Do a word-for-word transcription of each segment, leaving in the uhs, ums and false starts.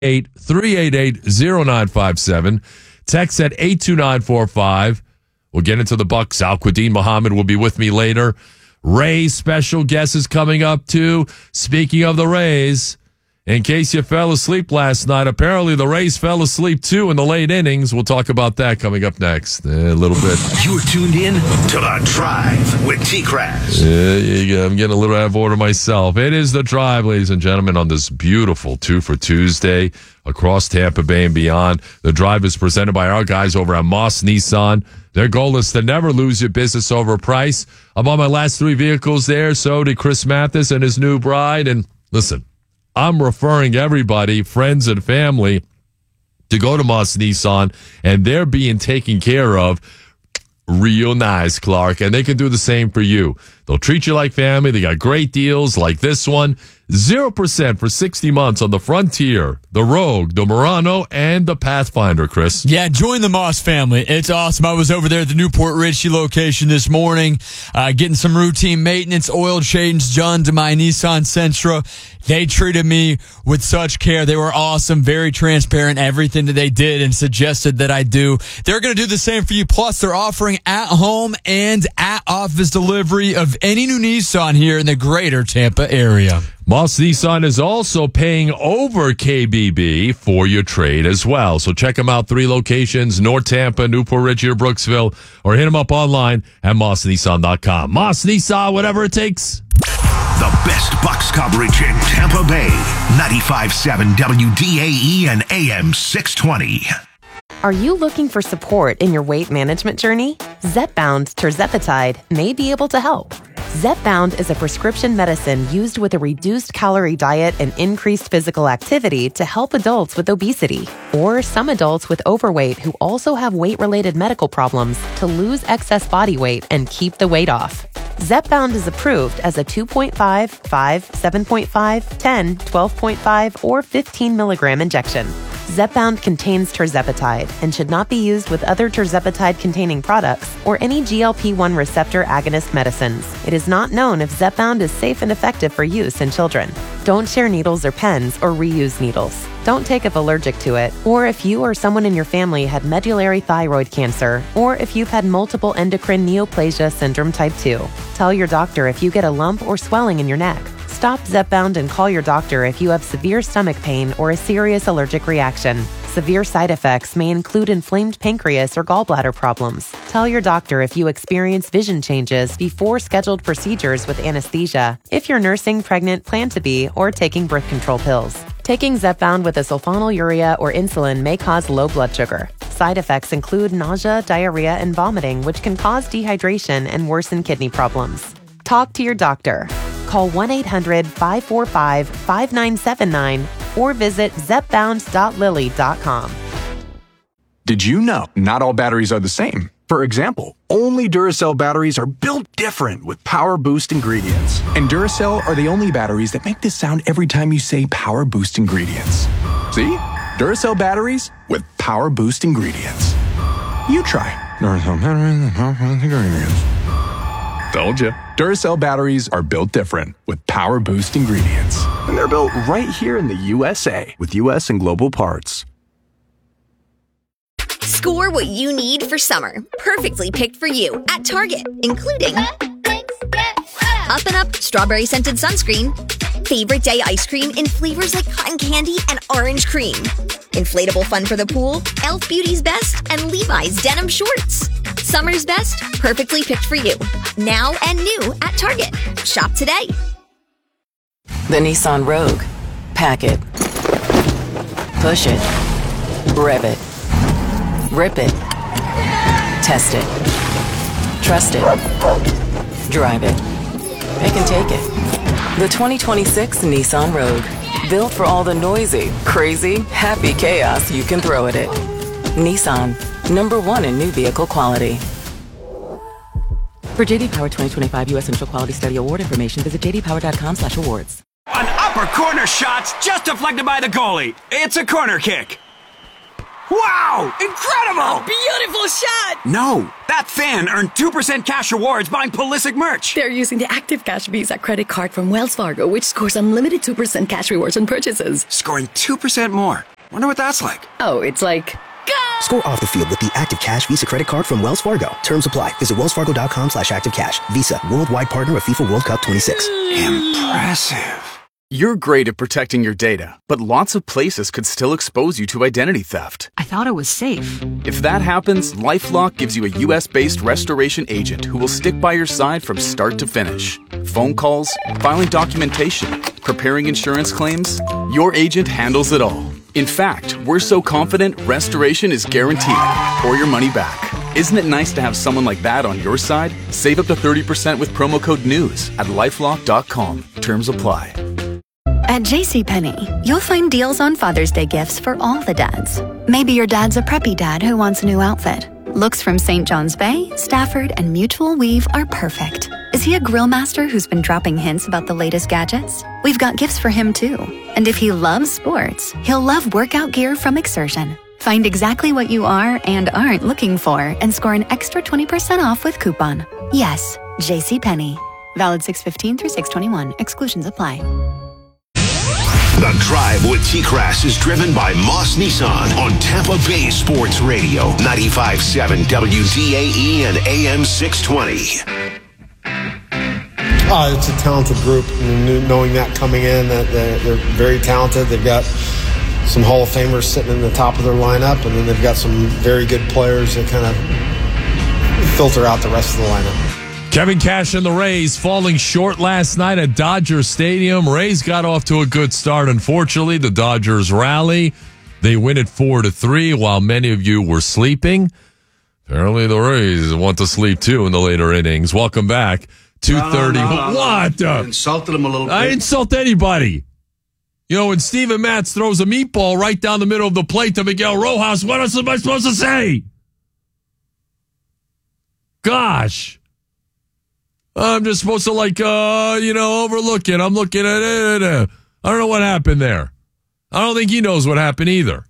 eight three eight eight zero nine five seven. Text at eight two nine four five. We'll get into the Bucks. Al-Quadin Muhammad will be with me later. Rays special guest is coming up too. Speaking of the Rays, in case you fell asleep last night, apparently the Rays fell asleep too in the late innings. We'll talk about that coming up next. A little bit. You're tuned in to The Drive with T-Kraz. Yeah, I'm getting a little out of order myself. It is The Drive, ladies and gentlemen, on this beautiful two for Tuesday across Tampa Bay and beyond. The Drive is presented by our guys over at Moss Nissan. Their goal is to never lose your business over price. I'm on my last three vehicles there. So did Chris Mathis and his new bride. And listen, I'm referring everybody, friends and family, to go to Moss Nissan, and they're being taken care of real nice, Clark, and they can do the same for you. They'll treat you like family. They got great deals like this one. zero percent for sixty months on the Frontier, the Rogue, the Murano, and the Pathfinder, Chris. Yeah, join the Moss family. It's awesome. I was over there at the Newport Richie location this morning, uh, getting some routine maintenance, oil change done to my Nissan Sentra. They treated me with such care. They were awesome, very transparent, everything that they did and suggested that I do. They're going to do the same for you. Plus, they're offering at-home and at-office delivery of any new Nissan here in the greater Tampa area. Moss Nissan is also paying over K B B for your trade as well. So check them out. Three locations, North Tampa, Newport Richie, or Brooksville, or hit them up online at moss nissan dot com. Moss Nissan, whatever it takes. The best Bucks coverage in Tampa Bay. ninety-five point seven W D A E and A M six twenty. Are you looking for support in your weight management journey? Zepbound Tirzepatide may be able to help. Zepbound is a prescription medicine used with a reduced calorie diet and increased physical activity to help adults with obesity or some adults with overweight who also have weight-related medical problems to lose excess body weight and keep the weight off. Zepbound is approved as a two point five, five, seven point five, ten, twelve point five, or fifteen milligram injection. Zepbound contains tirzepatide and should not be used with other tirzepatide-containing products or any G L P one receptor agonist medicines. It is not known if Zepbound is safe and effective for use in children. Don't share needles or pens or reuse needles. Don't take if allergic to it, or if you or someone in your family had medullary thyroid cancer, or if you've had multiple endocrine neoplasia syndrome type two. Tell your doctor if you get a lump or swelling in your neck. Stop Zepbound and call your doctor if you have severe stomach pain or a serious allergic reaction. Severe side effects may include inflamed pancreas or gallbladder problems. Tell your doctor if you experience vision changes before scheduled procedures with anesthesia, if you're nursing, pregnant, plan to be, or taking birth control pills. Taking Zepbound with a sulfonylurea or insulin may cause low blood sugar. Side effects include nausea, diarrhea, and vomiting, which can cause dehydration and worsen kidney problems. Talk to your doctor. Call one eight hundred, five four five, five nine seven nine or visit zepbound dot lilly dot com. Did you know not all batteries are the same? For example, only Duracell batteries are built different with Power Boost ingredients. And Duracell are the only batteries that make this sound every time you say Power Boost ingredients. See? Duracell batteries with Power Boost ingredients. You try. Duracell batteries with Power Boost ingredients. Told you. Duracell batteries are built different with Power Boost ingredients. And they're built right here in the U S A with U S and global parts. Score what you need for summer. Perfectly picked for you at Target, including Up and Up Strawberry Scented Sunscreen, Favorite Day Ice Cream in flavors like cotton candy and orange cream, Inflatable Fun for the Pool, e l f Beauty's Best, and Levi's Denim Shorts. Summer's best, perfectly picked for you. Now and new at Target. Shop today. The Nissan Rogue. Pack it. Push it. Rev it. Rip it. Test it. Trust it. Drive it. It can take it. The twenty twenty-six Nissan Rogue. Built for all the noisy, crazy, happy chaos you can throw at it. Nissan. Number one in new vehicle quality. For J D Power twenty twenty-five U S Initial Quality Study Award information, visit j d power dot com slash awards. An upper corner shot's just deflected by the goalie. It's a corner kick. Wow! Incredible! Beautiful shot! No, that fan earned two percent cash rewards buying Pulisic merch. They're using the Active Cash Visa credit card from Wells Fargo, which scores unlimited two percent cash rewards on purchases. Scoring two percent more. Wonder what that's like. Oh, it's like... Go! Score off the field with the Active Cash Visa credit card from Wells Fargo. Terms apply. Visit wellsfargo.com slash activecash. Visa, worldwide partner of FIFA World Cup twenty-six. Impressive. You're great at protecting your data, but lots of places could still expose you to identity theft. I thought it was safe. If that happens, LifeLock gives you a U S-based restoration agent who will stick by your side from start to finish. Phone calls, filing documentation, preparing insurance claims, your agent handles it all. In fact, we're so confident restoration is guaranteed or your money back. Isn't it nice to have someone like that on your side? Save up to thirty percent with promo code NEWS at lifelock dot com. Terms apply. At JCPenney, you'll find deals on Father's Day gifts for all the dads. Maybe your dad's a preppy dad who wants a new outfit. Looks from Saint John's Bay, Stafford, and Mutual Weave are perfect. Is he a grill master who's been dropping hints about the latest gadgets? We've got gifts for him too. And if he loves sports, he'll love workout gear from Exertion. Find exactly what you are and aren't looking for and score an extra twenty percent off with coupon. Yes, JCPenney. Valid six fifteen through six twenty-one. Exclusions apply. The Drive with T-Crass is driven by Moss Nissan on Tampa Bay Sports Radio, ninety-five point seven W D A E and A M six twenty. Uh, it's a talented group, and knowing that coming in, that they're, they're very talented. They've got some Hall of Famers sitting in the top of their lineup, and then they've got some very good players that kind of filter out the rest of the lineup. Kevin Cash and the Rays falling short last night at Dodger Stadium. Rays got off to a good start. Unfortunately, the Dodgers rally. They win it four to three while many of you were sleeping. Apparently, the Rays want to sleep too in the later innings. Welcome back. two thirty. No, no, no, no, what? No. I insulted him a little bit. I insult anybody. You know, when Steven Matz throws a meatball right down the middle of the plate to Miguel Rojas, what else am I supposed to say? Gosh. I'm just supposed to, like, uh, you know, overlook it. I'm looking at it. Uh, I don't know what happened there. I don't think he knows what happened either.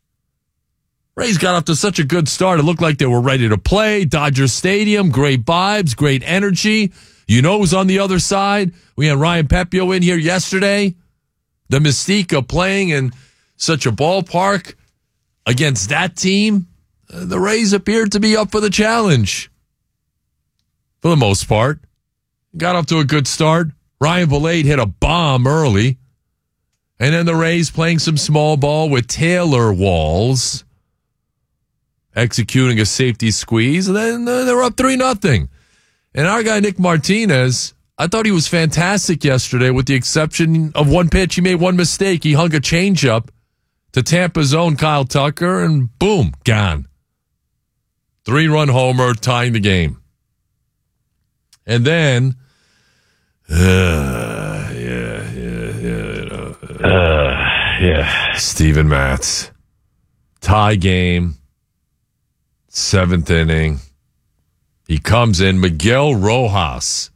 Rays got off to such a good start. It looked like they were ready to play. Dodger Stadium, great vibes, great energy. You know who's on the other side? We had Ryan Pepio in here yesterday. The mystique of playing in such a ballpark against that team. Uh, the Rays appeared to be up for the challenge for the most part. Got off to a good start. Ryan Vilade hit a bomb early. And then the Rays playing some small ball with Taylor Walls, executing a safety squeeze. And then uh, they were up three nothing. And our guy, Nick Martinez, I thought he was fantastic yesterday with the exception of one pitch. He made one mistake. He hung a changeup to Tampa's own Kyle Tucker, and boom, gone. Three-run homer, tying the game. And then, uh, yeah, yeah, yeah, you know, uh, yeah. Steven Matz, tie game, seventh inning. He comes in, Miguel Rojas,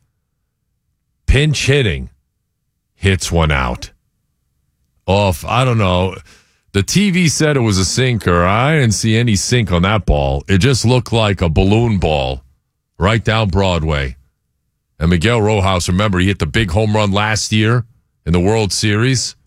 pinch hitting, hits one out. Off, I don't know. The T V said it was a sinker. I didn't see any sink on that ball. It just looked like a balloon ball right down Broadway. And Miguel Rojas, remember, he hit the big home run last year in the World Series.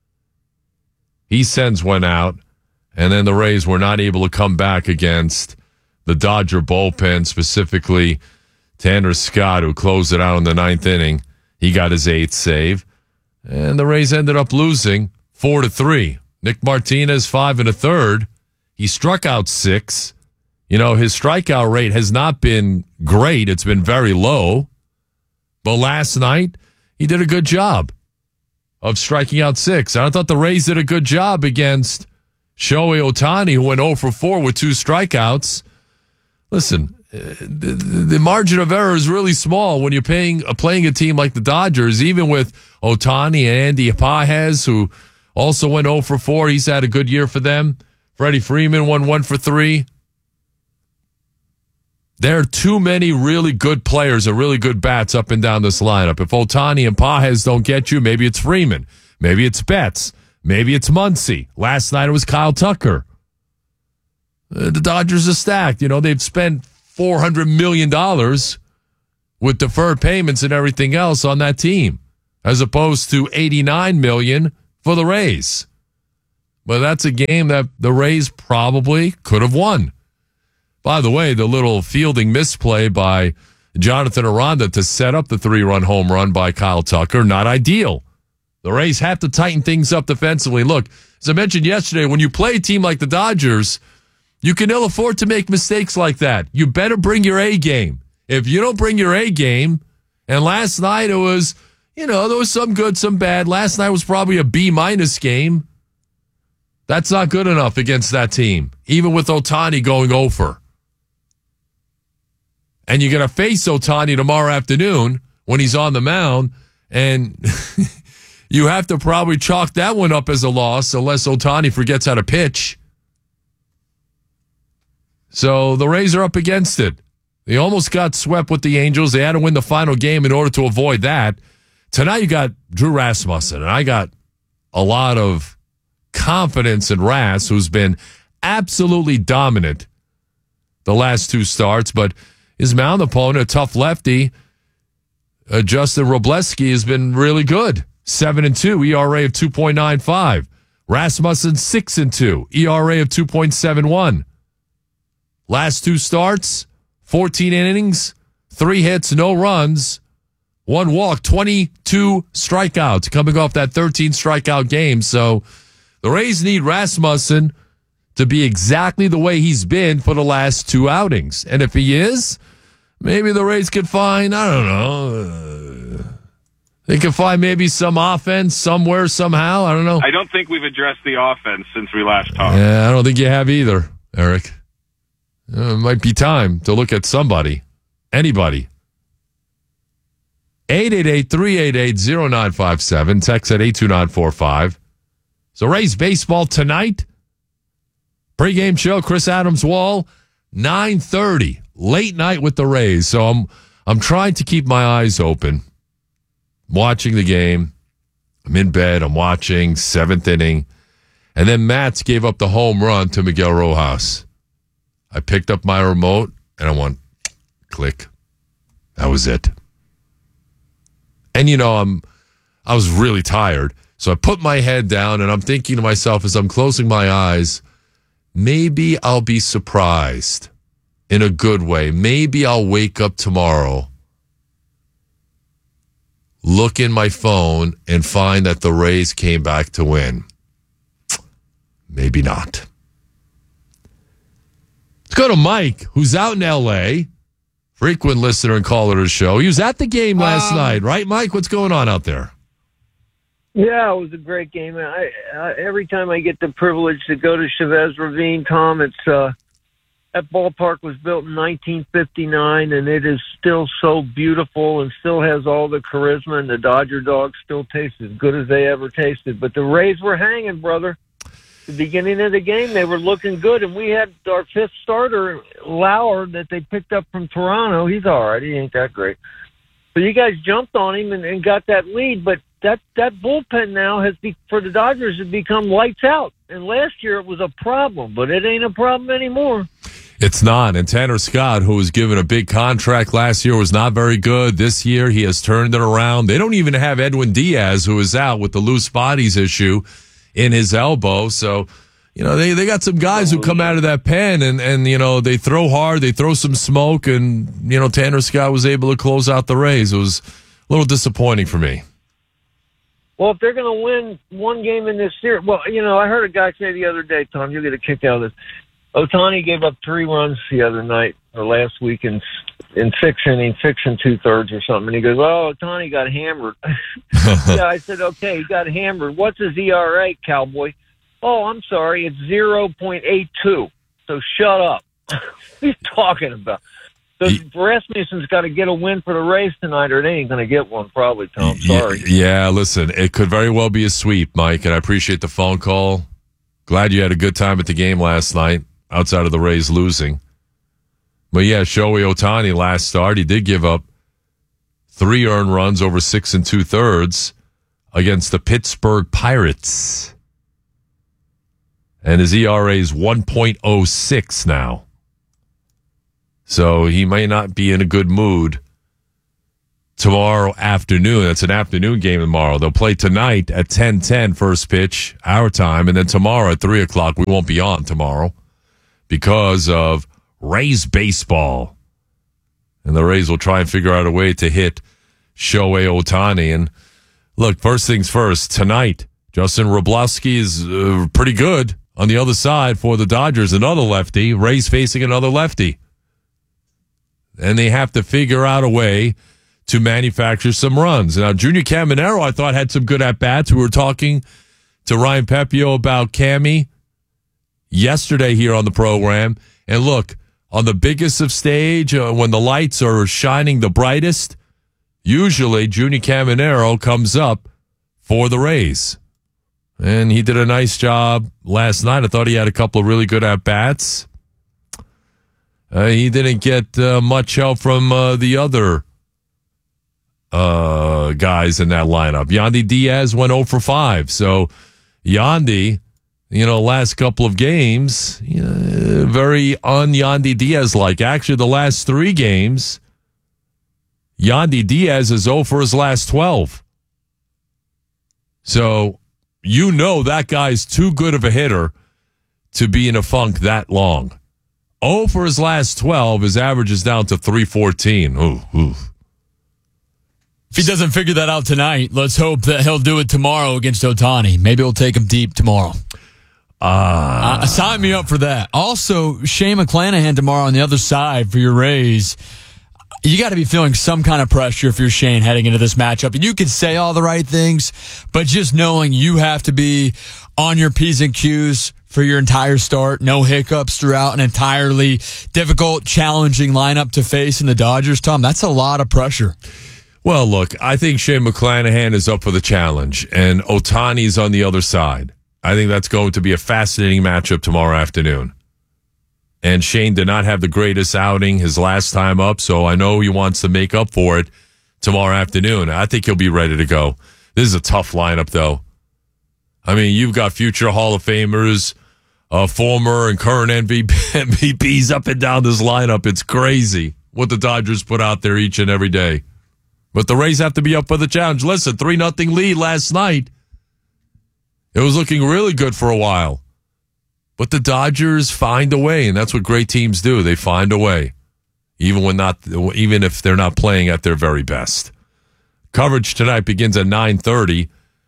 He sends one out, and then the Rays were not able to come back against the Dodger bullpen, specifically Tanner Scott, who closed it out in the ninth inning. He got his eighth save, and the Rays ended up losing four to three. Nick Martinez, five and a third. He struck out six. You know, his strikeout rate has not been great. It's been very low. But last night, he did a good job of striking out six. And I thought the Rays did a good job against Shohei Ohtani, who went oh for four with two strikeouts. Listen, the, the margin of error is really small when you're paying, uh, playing a team like the Dodgers, even with Ohtani and Andy Pages, who also went oh for four. He's had a good year for them. Freddie Freeman won one for three. There are too many really good players and really good bats up and down this lineup. If Ohtani and Pages don't get you, maybe it's Freeman. Maybe it's Betts. Maybe it's Muncy. Last night it was Kyle Tucker. Uh, the Dodgers are stacked. You know, they've spent four hundred million dollars with deferred payments and everything else on that team, as opposed to eighty-nine million dollars for the Rays. But that's a game that the Rays probably could have won. By the way, the little fielding misplay by Jonathan Aranda to set up the three-run home run by Kyle Tucker, not ideal. The Rays have to tighten things up defensively. Look, as I mentioned yesterday, when you play a team like the Dodgers, you can ill afford to make mistakes like that. You better bring your A game. If you don't bring your A game, and last night it was, you know, there was some good, some bad. Last night was probably a B-minus game. That's not good enough against that team, even with Ohtani going over. And you're going to face Ohtani tomorrow afternoon when he's on the mound, and you have to probably chalk that one up as a loss unless Ohtani forgets how to pitch. So the Rays are up against it. They almost got swept with the Angels. They had to win the final game in order to avoid that. Tonight you got Drew Rasmussen, and I got a lot of confidence in Ras, who's been absolutely dominant the last two starts, but his mound opponent, a tough lefty, uh, Justin Robleski, has been really good. seven and two, E R A of two point nine five. Rasmussen, six and two, E R A of two point seven one. Last two starts, fourteen innings, three hits, no runs, one walk, twenty-two strikeouts, coming off that thirteen strikeout game. So the Rays need Rasmussen to be exactly the way he's been for the last two outings. And if he is, maybe the Rays could find, I don't know, uh, they could find maybe some offense somewhere, somehow. I don't know. I don't think we've addressed the offense since we last talked. Yeah, I don't think you have either, Eric. Uh, it might be time to look at somebody, anybody. eight eight eight, three eight eight, zero nine five seven. Text at eight two nine four five. So Rays baseball tonight. Pre-game show, Chris Adams Wall, nine thirty. Late night with the Rays. So I'm I'm trying to keep my eyes open. Watching the game. I'm in bed. I'm watching seventh inning. And then Matz gave up the home run to Miguel Rojas. I picked up my remote and I went, click. That was it. And, you know, I'm, I was really tired. So I put my head down and I'm thinking to myself as I'm closing my eyes, maybe I'll be surprised in a good way. Maybe I'll wake up tomorrow, look in my phone, and find that the Rays came back to win. Maybe not. Let's go to Mike, who's out in L A, frequent listener and caller to the show. He was at the game last um, night, right, Mike? What's going on out there? Yeah, it was a great game. I, uh, every time I get the privilege to go to Chavez Ravine, Tom, it's uh, that ballpark was built in nineteen fifty-nine, and it is still so beautiful and still has all the charisma, and the Dodger dogs still taste as good as they ever tasted. But the Rays were hanging, brother. The beginning of the game, they were looking good, and we had our fifth starter, Lauer, that they picked up from Toronto. He's all right. He ain't that great. So you guys jumped on him and, and got that lead, but that, that bullpen now has be, for the Dodgers has become lights out. And last year it was a problem, but it ain't a problem anymore. It's not. And Tanner Scott, who was given a big contract last year, was not very good. This year he has turned it around. They don't even have Edwin Diaz, who is out with the loose bodies issue in his elbow. So, you know, they, they got some guys who come out of that pen and, and, you know, they throw hard, they throw some smoke, and, you know, Tanner Scott was able to close out the Rays. It was a little disappointing for me. Well, if they're going to win one game in this series, well, you know, I heard a guy say the other day, Tom, you'll get a kick out of this. Ohtani gave up three runs the other night or last week in, in six innings, six and two thirds or something. And he goes, oh, Ohtani got hammered. Yeah, I said, okay, he got hammered. What's his E R A, cowboy? Oh, I'm sorry, it's zero point eight two. So shut up. What are you talking about? So Rasmussen's got to get a win for the Rays tonight, or they ain't going to get one probably, Tom. Sorry. Yeah, listen, it could very well be a sweep, Mike, and I appreciate the phone call. Glad you had a good time at the game last night, outside of the Rays losing. But yeah, Shohei Ohtani last start, he did give up three earned runs over six and two thirds against the Pittsburgh Pirates. And his E R A is one point oh six now. So he may not be in a good mood tomorrow afternoon. It's an afternoon game tomorrow. They'll play tonight at ten ten, first pitch, our time. And then tomorrow at three o'clock, we won't be on tomorrow because of Rays baseball. And the Rays will try and figure out a way to hit Shohei Ohtani. And look, first things first, tonight, Justin Wroblewski is uh, pretty good on the other side for the Dodgers. Another lefty. Rays facing another lefty. And they have to figure out a way to manufacture some runs. Now, Junior Caminero, I thought, had some good at-bats. We were talking to Ryan Pepio about Cammy yesterday here on the program. And look, on the biggest of stage, uh, when the lights are shining the brightest, usually Junior Caminero comes up for the Rays. And he did a nice job last night. I thought he had a couple of really good at-bats. Uh, he didn't get uh, much help from uh, the other uh, guys in that lineup. Yandy Diaz went oh for five. So Yandy, you know, last couple of games, you know, very un-Yandy Diaz-like. Actually, the last three games, Yandy Diaz is oh for his last twelve. So you know that guy's too good of a hitter to be in a funk that long. oh for his last twelve, his average is down to three fourteen. Ooh, ooh. If he doesn't figure that out tonight, let's hope that he'll do it tomorrow against Ohtani. Maybe he'll take him deep tomorrow. Uh, uh, sign me up for that. Also, Shane McClanahan tomorrow on the other side for your Rays. You got to be feeling some kind of pressure if you're Shane heading into this matchup. And you could say all the right things, but just knowing you have to be on your P's and Q's for your entire start, no hiccups throughout an entirely difficult, challenging lineup to face in the Dodgers, Tom, that's a lot of pressure. Well, look, I think Shane McClanahan is up for the challenge, and Ohtani's on the other side. I think that's going to be a fascinating matchup tomorrow afternoon. And Shane did not have the greatest outing his last time up, so I know he wants to make up for it tomorrow afternoon. I think he'll be ready to go. This is a tough lineup, though. I mean, you've got future Hall of Famers, uh, former and current M V Ps up and down this lineup. It's crazy what the Dodgers put out there each and every day. But the Rays have to be up for the challenge. Listen, three nothing lead last night. It was looking really good for a while. But the Dodgers find a way, and that's what great teams do. They find a way, even when not, even if they're not playing at their very best. Coverage tonight begins at nine thirty.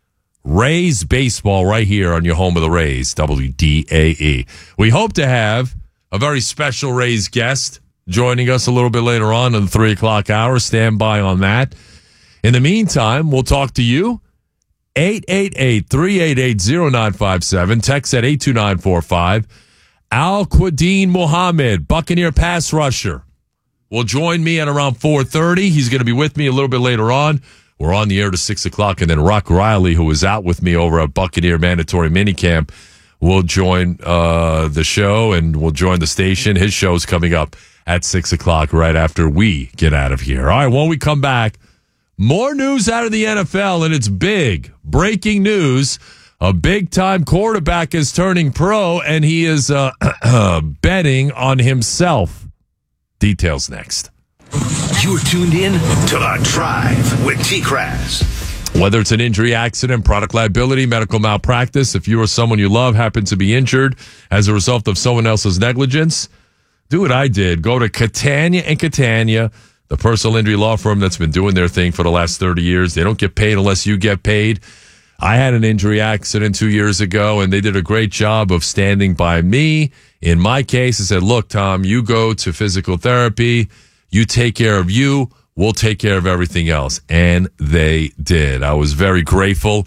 Rays baseball right here on your home of the Rays, W D A E. We hope to have a very special Rays guest joining us a little bit later on in the three o'clock hour. Stand by on that. In the meantime, we'll talk to you. eight eight eight, three eight eight, zero nine five seven. Text at eight two nine four five. Al-Quadin Muhammad, Buccaneer pass rusher, will join me at around four thirty. He's going to be with me a little bit later on. We're on the air to six o'clock. And then Rock Riley, who was out with me over at Buccaneer Mandatory Minicamp, will join uh, the show and will join the station. His show's coming up at six o'clock right after we get out of here. All right, when we come back, more news out of the N F L, and it's big. Breaking news. A big-time quarterback is turning pro, and he is uh, betting on himself. Details next. You're tuned in to The Drive with T-Crass. Whether it's an injury, accident, product liability, medical malpractice, if you or someone you love happen to be injured as a result of someone else's negligence, do what I did. Go to Catania and Catania, the personal injury law firm that's been doing their thing for the last thirty years. They don't get paid unless you get paid. I had an injury accident two years ago, and they did a great job of standing by me. In my case, I said, look, Tom, you go to physical therapy. You take care of you. We'll take care of everything else. And they did. I was very grateful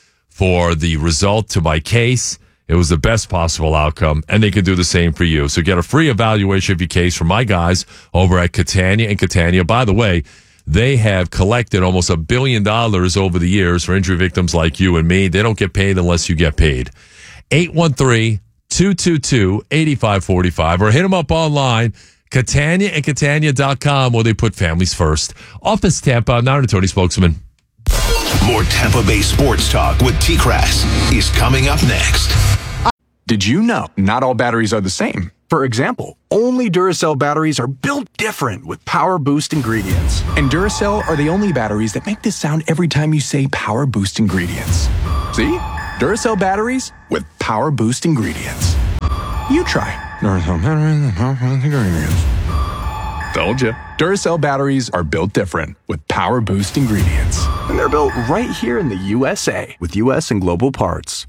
for the result to my case. It was the best possible outcome, and they can do the same for you. So get a free evaluation of your case from my guys over at Catania and Catania. By the way, they have collected almost a billion dollars over the years for injury victims like you and me. They don't get paid unless you get paid. eight one three, two two two, eight five four five or hit them up online, Catania and Catania dot com, where they put families first. Office Tampa, Narda Tony spokesman. More Tampa Bay sports talk with T-Crass is coming up next. Did you know not all batteries are the same? For example, only Duracell batteries are built different with Power Boost ingredients. And Duracell are the only batteries that make this sound every time you say Power Boost ingredients. See? Duracell batteries with Power Boost ingredients. You try. Duracell batteries with Power Boost ingredients. Told you. Duracell batteries are built different with Power Boost ingredients. And they're built right here in the U S A with U S and global parts.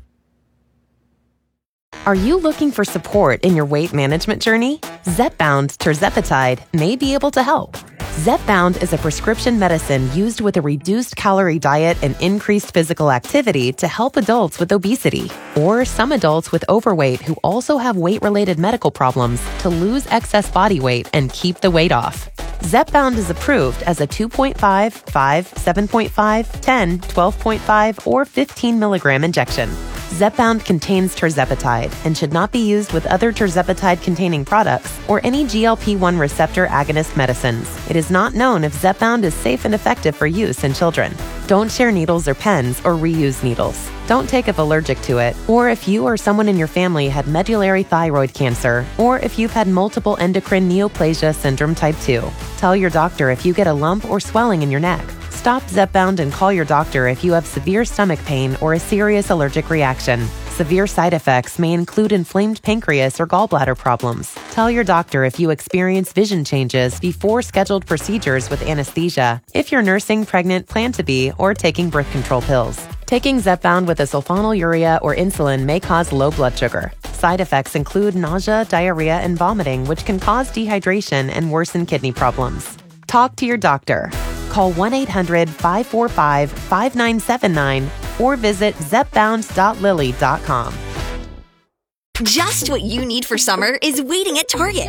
Are you looking for support in your weight management journey? Zepbound tirzepatide may be able to help. Zepbound is a prescription medicine used with a reduced calorie diet and increased physical activity to help adults with obesity or some adults with overweight who also have weight-related medical problems to lose excess body weight and keep the weight off. Zepbound is approved as a two point five, five, seven point five, ten, twelve point five, or fifteen milligram injection. Zepbound contains tirzepatide and should not be used with other tirzepatide-containing products or any G L P one receptor agonist medicines. It is not known if Zepbound is safe and effective for use in children. Don't share needles or pens or reuse needles. Don't take if allergic to it, or if you or someone in your family had medullary thyroid cancer, or if you've had multiple endocrine neoplasia syndrome type two. Tell your doctor if you get a lump or swelling in your neck. Stop Zepbound and call your doctor if you have severe stomach pain or a serious allergic reaction. Severe side effects may include inflamed pancreas or gallbladder problems. Tell your doctor if you experience vision changes before scheduled procedures with anesthesia, if you're nursing, pregnant, plan to be, or taking birth control pills. Taking Zepbound with a sulfonylurea or insulin may cause low blood sugar. Side effects include nausea, diarrhea, and vomiting, which can cause dehydration and worsen kidney problems. Talk to your doctor. Call one eight hundred, five four five, five nine seven nine or visit zepbound dot lilly dot com. Just what you need for summer is waiting at Target.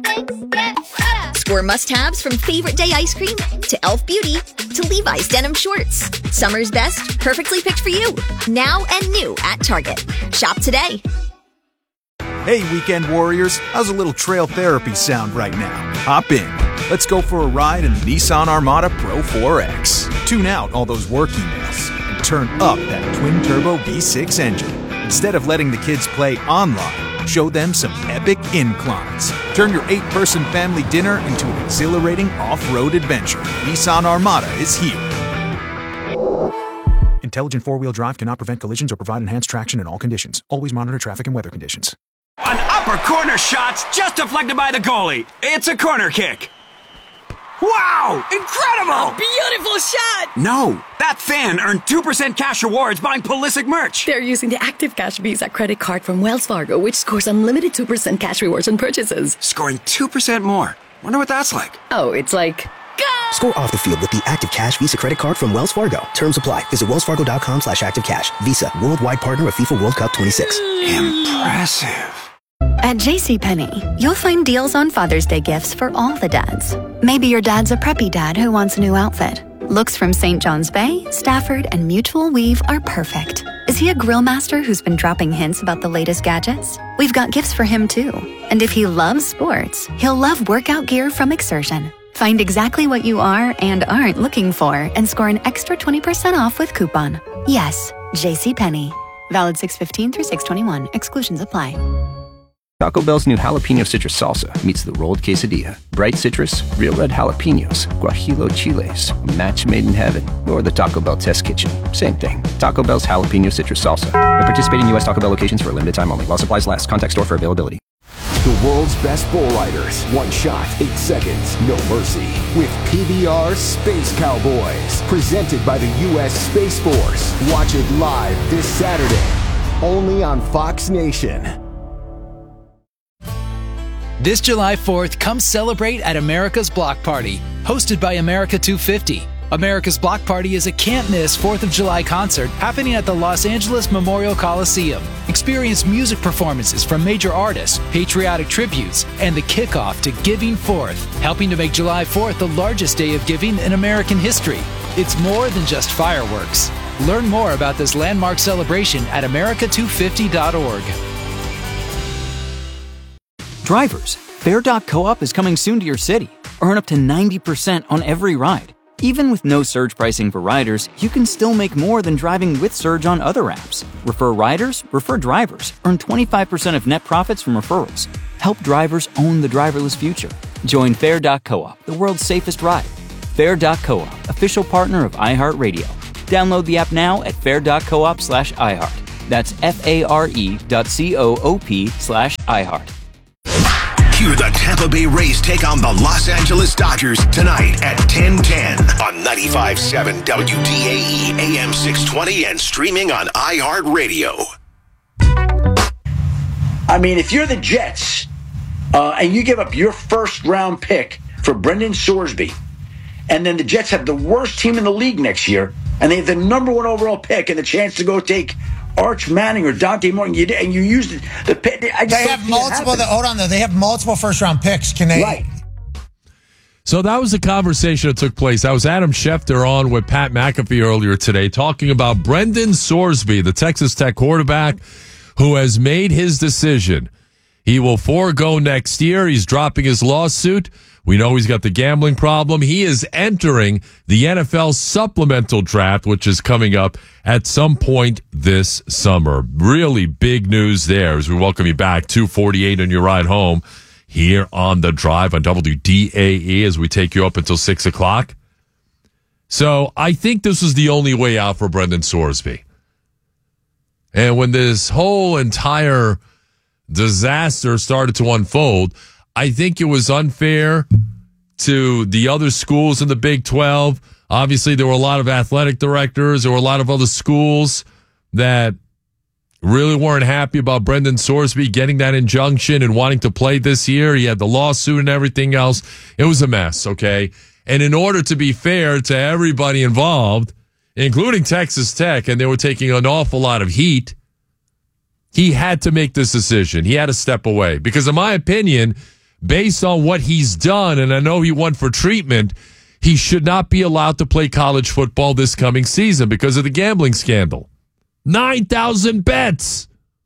Score must-haves from Favorite Day ice cream to Elf Beauty to Levi's denim shorts. Summer's best, perfectly picked for you. Now and new at Target. Shop today. Hey, weekend warriors. How's a little trail therapy sound right now? Hop in. Let's go for a ride in the Nissan Armada Pro four X. Tune out all those work emails and turn up that twin-turbo V six engine. Instead of letting the kids play online, show them some epic inclines. Turn your eight-person family dinner into an exhilarating off-road adventure. Nissan Armada is here. Intelligent four-wheel drive cannot prevent collisions or provide enhanced traction in all conditions. Always monitor traffic and weather conditions. An upper corner shot's just deflected by the goalie. It's a corner kick. Wow! Incredible! Beautiful shot! No, that fan earned two percent cash rewards buying Pulisic merch. They're using the Active Cash Visa credit card from Wells Fargo, which scores unlimited two percent cash rewards on purchases. Scoring two percent more. Wonder what that's like. Oh, it's like... Go! Score off the field with the Active Cash Visa credit card from Wells Fargo. Terms apply. Visit wellsfargo.com slash activecash. Visa, worldwide partner of FIFA World Cup twenty-six. Impressive. At JCPenney, you'll find deals on Father's Day gifts for all the dads. Maybe your dad's a preppy dad who wants a new outfit. Looks from Saint John's Bay, Stafford, and Mutual Weave are perfect. Is he a grill master who's been dropping hints about the latest gadgets? We've got gifts for him too. And if he loves sports, he'll love workout gear from Exertion. Find exactly what you are and aren't looking for and score an extra twenty percent off with coupon. Yes, JCPenney. Valid six fifteen through six twenty-one. Exclusions apply. Taco Bell's new jalapeno citrus salsa meets the rolled quesadilla. Bright citrus, real red jalapenos, guajillo chiles, a match made in heaven, or the Taco Bell test kitchen. Same thing. Taco Bell's jalapeno citrus salsa. At participating U S Taco Bell locations for a limited time only. While supplies last. Contact store for availability. The world's best bull riders. One shot, eight seconds, no mercy. With P B R Space Cowboys. Presented by the U S Space Force. Watch it live this Saturday. Only on Fox Nation. This July fourth, come celebrate at America's Block Party, hosted by America two fifty. America's Block Party is a can't-miss fourth of July concert happening at the Los Angeles Memorial Coliseum. Experience music performances from major artists, patriotic tributes, and the kickoff to Giving Fourth, helping to make July fourth the largest day of giving in American history. It's more than just fireworks. Learn more about this landmark celebration at america two fifty dot org. Drivers, Fair dot coop is coming soon to your city. Earn up to ninety percent on every ride. Even with no surge pricing for riders, you can still make more than driving with Surge on other apps. Refer riders, refer drivers. Earn twenty-five percent of net profits from referrals. Help drivers own the driverless future. Join Fair dot coop, the world's safest ride. Fair dot coop, official partner of iHeartRadio. Download the app now at fair dot coop slash iHeart. That's F-A-R-E dot C-O-O-P slash iHeart. Hear the Tampa Bay Rays take on the Los Angeles Dodgers tonight at ten ten on ninety-five point seven W D A E A M six twenty and streaming on iHeartRadio. I mean, if you're the Jets uh, and you give up your first round pick for Brendan Sorsby, and then the Jets have the worst team in the league next year, and they have the number one overall pick and the chance to go take Arch Manning or Dante Morton, you, and you used the pick. I they have multiple. The, hold on, though. They have multiple first-round picks. Can they? Right. So that was the conversation that took place. That was Adam Schefter on with Pat McAfee earlier today talking about Brendan Sorsby, the Texas Tech quarterback, who has made his decision. He will forego next year. He's dropping his lawsuit. We know he's got the gambling problem. He is entering the N F L supplemental draft, which is coming up at some point this summer. Really big news there as we welcome you back. two forty-eight on your ride home here on The Drive on W D A E as we take you up until six o'clock. So I think this was the only way out for Brendan Sorsby. And when this whole entire disaster started to unfold, I think it was unfair to the other schools in the Big twelve. Obviously, there were a lot of athletic directors. There were a lot of other schools that really weren't happy about Brendan Sorsby getting that injunction and wanting to play this year. He had the lawsuit and everything else. It was a mess, okay? And in order to be fair to everybody involved, including Texas Tech, and they were taking an awful lot of heat, he had to make this decision. He had to step away. Because in my opinion, based on what he's done, and I know he went for treatment, he should not be allowed to play college football this coming season because of the gambling scandal. nine thousand bets,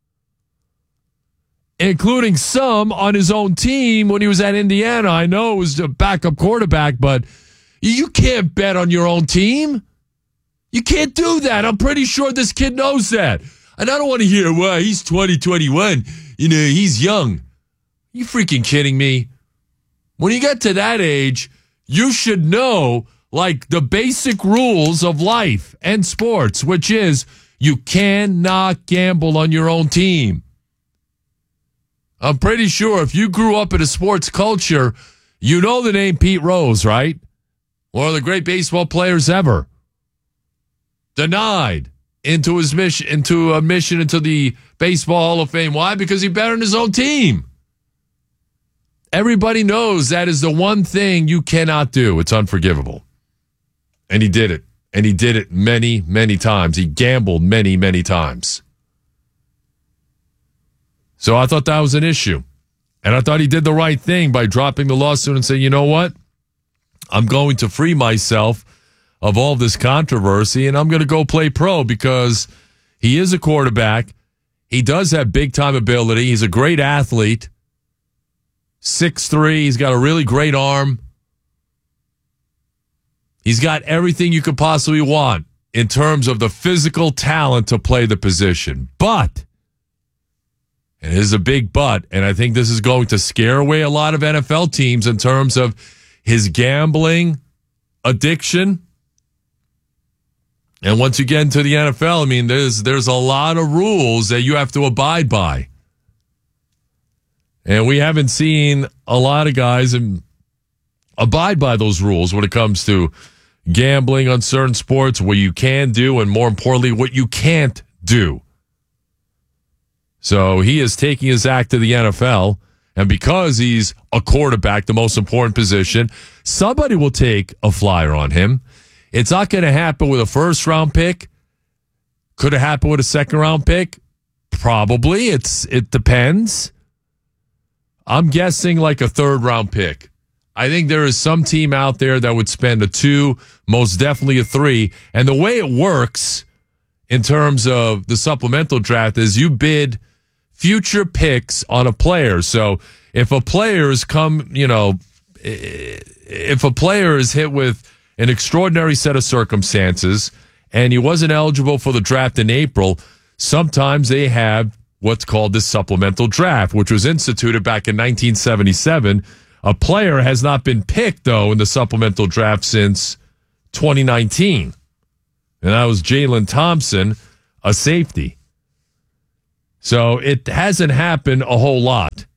including some on his own team when he was at Indiana. I know it was a backup quarterback, but you can't bet on your own team. You can't do that. I'm pretty sure this kid knows that. And I don't want to hear, well, he's twenty, twenty-one. You know, he's young. You freaking kidding me? When you get to that age, you should know, like, the basic rules of life and sports, which is you cannot gamble on your own team. I'm pretty sure if you grew up in a sports culture, you know the name Pete Rose, right? One of the great baseball players ever. Denied into his mission, into a mission into the Baseball Hall of Fame. Why? Because he bet on his own team. Everybody knows that is the one thing you cannot do. It's unforgivable. And he did it. And he did it many, many times. He gambled many, many times. So I thought that was an issue. And I thought he did the right thing by dropping the lawsuit and saying, you know what? I'm going to free myself of all this controversy, and I'm going to go play pro because he is a quarterback. He does have big-time ability. He's a great athlete. six three. He's got a really great arm. He's got everything you could possibly want in terms of the physical talent to play the position. But, and it is a big but, and I think this is going to scare away a lot of N F L teams in terms of his gambling addiction. And once you get into the N F L, I mean, there's there's a lot of rules that you have to abide by. And we haven't seen a lot of guys abide by those rules when it comes to gambling on certain sports, what you can do, and more importantly, what you can't do. So he is taking his act to the N F L, and because he's a quarterback, the most important position, somebody will take a flyer on him. It's not going to happen with a first-round pick. Could it happen with a second-round pick? Probably. It's It depends. I'm guessing like a third-round pick. I think there is some team out there that would spend a two, most definitely a three. And the way it works in terms of the supplemental draft is you bid future picks on a player. So if a player is come, you know, if a player is hit with an extraordinary set of circumstances, and he wasn't eligible for the draft in April, sometimes they have what's called this supplemental draft, which was instituted back in nineteen seventy-seven. A player has not been picked, though, in the supplemental draft since twenty nineteen. And that was Jalen Thompson, a safety. So it hasn't happened a whole lot.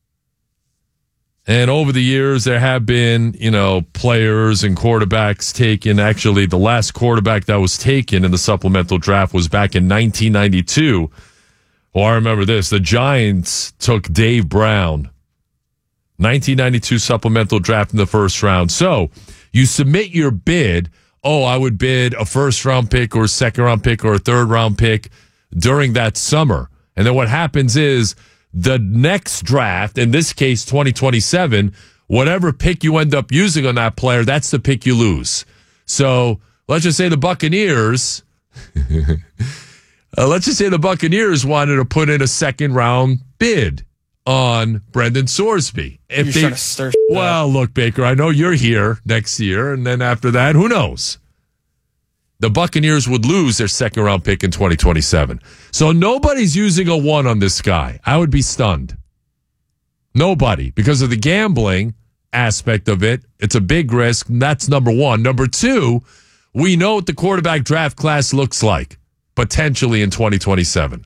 And over the years, there have been, you know, players and quarterbacks taken. Actually, the last quarterback that was taken in the supplemental draft was back in nineteen ninety-two. Well, I remember this. The Giants took Dave Brown. nineteen ninety-two supplemental draft in the first round. So you submit your bid. Oh, I would bid a first round pick or a second round pick or a third round pick during that summer. And then what happens is the next draft, in this case twenty twenty-seven, whatever pick you end up using on that player, that's the pick you lose. So let's just say the Buccaneers, uh, let's just say the Buccaneers wanted to put in a second round bid on Brendan Sorsby. If You're they, trying to stir well, up. look, Baker, I know you're here next year, and then after that, who knows? The Buccaneers would lose their second round pick in twenty twenty-seven. So nobody's using a one on this guy. I would be stunned. Nobody, because of the gambling aspect of it. It's a big risk. That's number one. Number two, we know what the quarterback draft class looks like potentially in twenty twenty-seven.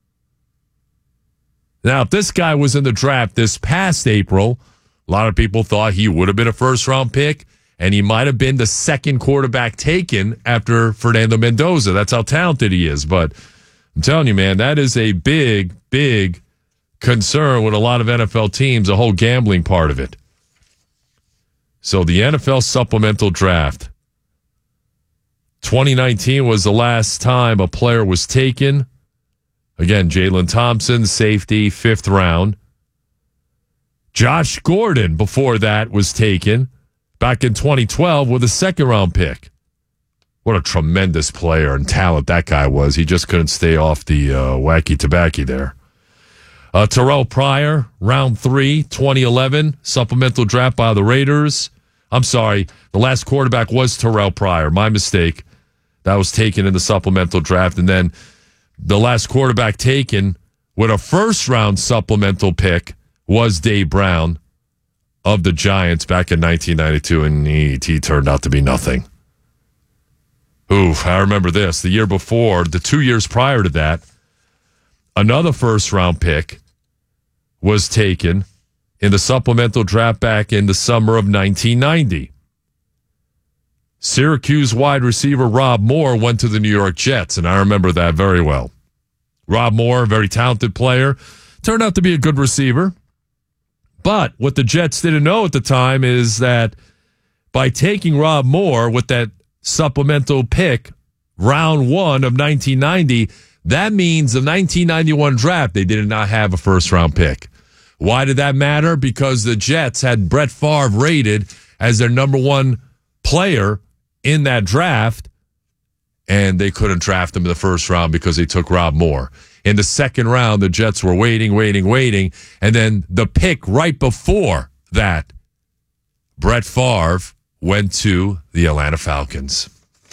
Now, if this guy was in the draft this past April, a lot of people thought he would have been a first round pick. And he might have been the second quarterback taken after Fernando Mendoza. That's how talented he is. But I'm telling you, man, that is a big, big concern with a lot of N F L teams, the whole gambling part of it. So the N F L supplemental draft. twenty nineteen was the last time a player was taken. Again, Jalen Thompson, safety, fifth round. Josh Gordon, before that, was taken back in twenty twelve with a second round pick. What a tremendous player and talent that guy was. He just couldn't stay off the uh, wacky tobacco there. Uh, Terrell Pryor, round three, twenty eleven, supplemental draft by the Raiders. I'm sorry, the last quarterback was Terrell Pryor. My mistake. That was taken in the supplemental draft. And then the last quarterback taken with a first round supplemental pick was Dave Brown of the Giants back in nineteen ninety-two, and he, he turned out to be nothing. Oof, I remember this. The year before, the two years prior to that, another first-round pick was taken in the supplemental draft back in the summer of nineteen ninety. Syracuse wide receiver Rob Moore went to the New York Jets, and I remember that very well. Rob Moore, a very talented player, turned out to be a good receiver. But what the Jets didn't know at the time is that by taking Rob Moore with that supplemental pick, round one of nineteen ninety, that means the nineteen ninety-one draft, they did not have a first-round pick. Why did that matter? Because the Jets had Brett Favre rated as their number one player in that draft, and they couldn't draft him in the first round because they took Rob Moore. In the second round, the Jets were waiting, waiting, waiting. And then the pick right before that, Brett Favre went to the Atlanta Falcons.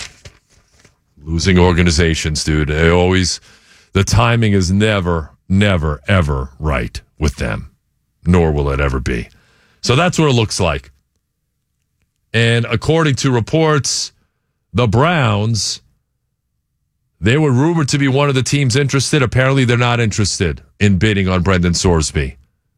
Losing organizations, dude. They always, the timing is never, never, ever right with them. Nor will it ever be. So that's what it looks like. And according to reports, the Browns, they were rumored to be one of the teams interested. Apparently, they're not interested in bidding on Brendan Sorsby.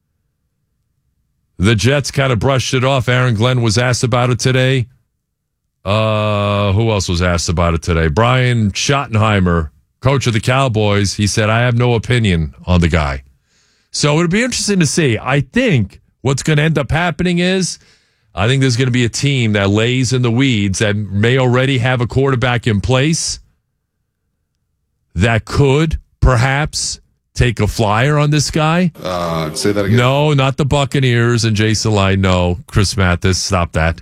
The Jets kind of brushed it off. Aaron Glenn was asked about it today. Uh, who else was asked about it today? Brian Schottenheimer, coach of the Cowboys. He said, I have no opinion on the guy. So it'll be interesting to see. I think what's going to end up happening is I think there's going to be a team that lays in the weeds that may already have a quarterback in place that could perhaps take a flyer on this guy. Uh, say that again. No, not the Buccaneers and Jason Lai. No, Chris Mathis, stop that.